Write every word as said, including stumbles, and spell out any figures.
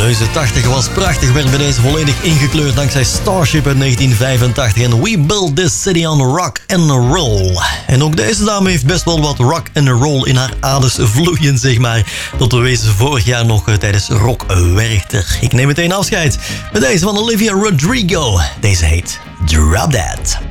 Deze tachtig was prachtig, werd bij deze volledig ingekleurd dankzij Starship uit negentien vijfentachtig en We Build This City on Rock and Roll. En ook deze dame heeft best wel wat rock and roll in haar aders vloeien, zeg maar. Dat bewezen ze vorig jaar nog tijdens Rock Werchter. Ik neem meteen afscheid met deze van Olivia Rodrigo. Deze heet Drop That.